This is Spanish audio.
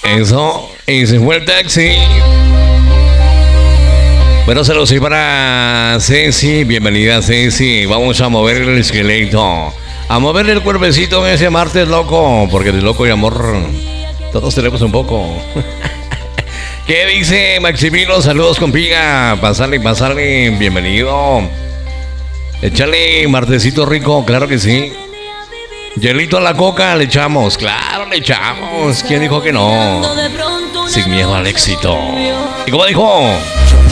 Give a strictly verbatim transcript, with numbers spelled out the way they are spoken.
Eso, y se fue el taxi. Bueno, saludos y para Ceci. Bienvenida, Ceci. Vamos a mover el esqueleto. A mover el cuerpecito en ese martes loco. Porque de loco y amor todos tenemos un poco. ¿Qué dice Maximino? Saludos, compiga. Pasarle, pasarle. Bienvenido. Échale martesito rico, claro que sí. Hielito a la coca, le echamos. Claro, le echamos. ¿Quién dijo que no? Sin miedo al éxito. ¿Y cómo dijo?